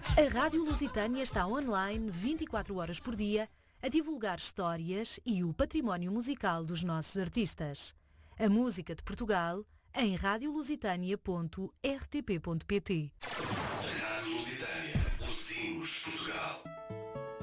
A Rádio Lusitânia está online 24 horas por dia a divulgar histórias e o património musical dos nossos artistas. A música de Portugal em radiolusitania.rtp.pt. Rádio Lusitânia, os hinos de Portugal.